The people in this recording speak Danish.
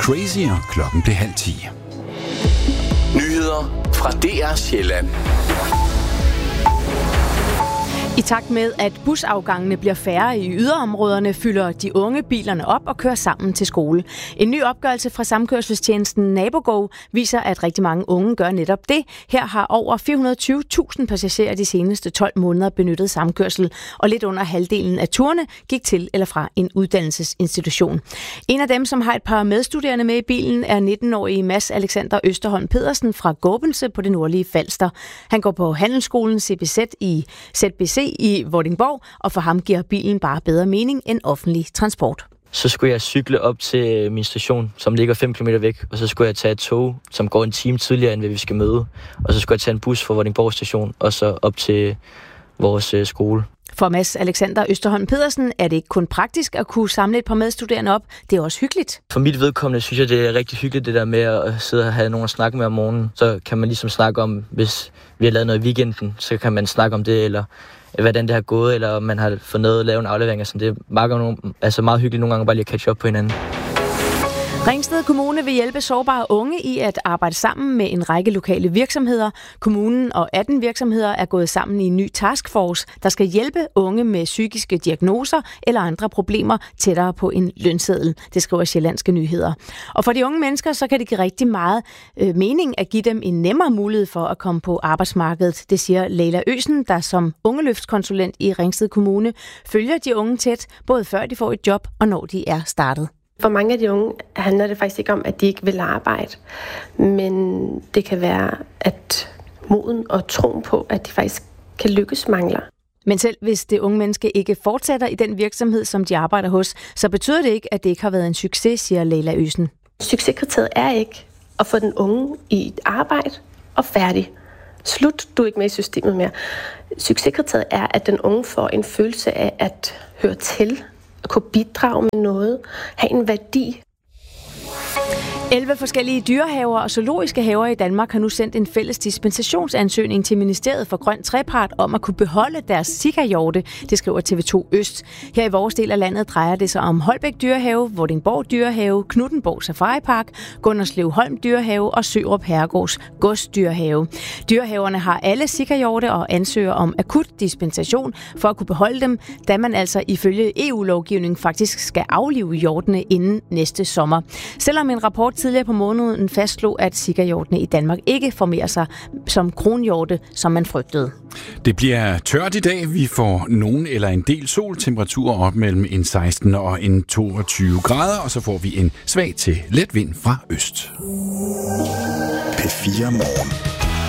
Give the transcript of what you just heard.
Crazy, og klokken blev 9:30. Nyheder fra DR Sjælland. I takt med, at busafgangene bliver færre i yderområderne, fylder de unge bilerne op og kører sammen til skole. En ny opgørelse fra samkørselstjenesten NaboGo viser, at rigtig mange unge gør netop det. Her har over 420.000 passagerer de seneste 12 måneder benyttet samkørsel, og lidt under halvdelen af turene gik til eller fra en uddannelsesinstitution. En af dem, som har et par medstuderende med i bilen, er 19-årige Mads Alexander Østerholm Pedersen fra Gåbense på det nordlige Falster. Han går på handelsskolen ZBC i Vordingborg, og for ham giver bilen bare bedre mening end offentlig transport. Så skulle jeg cykle op til min station, som ligger 5 km væk, og så skulle jeg tage et tog, som går en time tidligere, end vi skal møde. Og så skulle jeg tage en bus fra Vordingborg station, og så op til vores skole. For Mads Alexander Østerholm Pedersen er det ikke kun praktisk at kunne samle et par medstuderende op, det er også hyggeligt. For mit vedkommende synes jeg, det er rigtig hyggeligt, det der med at sidde og have nogen at snakke med om morgenen. Så kan man ligesom snakke om, hvis vi har lavet noget i weekenden, så kan man snakke om det, eller hvordan det har gået, eller om man har fået noget at lave en aflevering. Altså, det er meget hyggeligt nogle gange bare lige at catch up på hinanden. Ringsted Kommune vil hjælpe sårbare unge i at arbejde sammen med en række lokale virksomheder. Kommunen og 18 virksomheder er gået sammen i en ny taskforce, der skal hjælpe unge med psykiske diagnoser eller andre problemer tættere på en lønseddel. Det skriver Sjællandske Nyheder. Og for de unge mennesker, så kan det give rigtig meget mening at give dem en nemmere mulighed for at komme på arbejdsmarkedet. Det siger Leila Øsen, der som ungeløftskonsulent i Ringsted Kommune følger de unge tæt, både før de får et job og når de er startet. For mange af de unge handler det faktisk ikke om, at de ikke vil arbejde, men det kan være, at moden og troen på, at de faktisk kan lykkes, mangler. Men selv hvis det unge menneske ikke fortsætter i den virksomhed, som de arbejder hos, så betyder det ikke, at det ikke har været en succes, siger Leila Øsen. Succeskriteriet er ikke at få den unge i et arbejde og færdig. Slut, du er ikke med i systemet mere. Succeskriteriet er, at den unge får en følelse af at høre til, at kunne bidrage med noget, have en værdi. 11 forskellige dyrehaver og zoologiske haver i Danmark har nu sendt en fælles dispensationsansøgning til Ministeriet for Grøn Trepart om at kunne beholde deres sikkerhjorte, det skriver TV2 Øst. Her i vores del af landet drejer det sig om Holbæk Dyrehave, Vordingborg Dyrehave, Knuthenborg Safaripark, Gunderslev Holm Dyrehave og Sørup Herregårds Gods Dyrehave. Dyrehaverne har alle sikkerhjorte og ansøger om akut dispensation for at kunne beholde dem, da man altså ifølge EU-lovgivning faktisk skal aflive hjortene inden næste sommer. Selvom en rapport tidligere på måneden fastslog, at sikkerhjortene i Danmark ikke formerer sig som kronhjorte, som man frygtede. Det bliver tørt i dag. Vi får nogen eller en del sol. Temperaturer op mellem en 16 og en 22 grader, og så får vi en svag til let vind fra øst. P4 Morgen.